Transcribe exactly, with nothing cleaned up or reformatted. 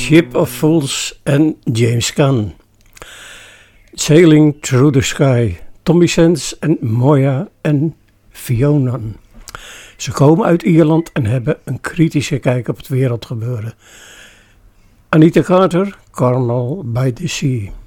Ship of Fools en James Caan. Sailing Through the Sky, Tommy Sense en Moya en Fiona. Ze komen uit Ierland en hebben een kritische kijk op het wereldgebeuren. Anita Carter, Carmel by the Sea.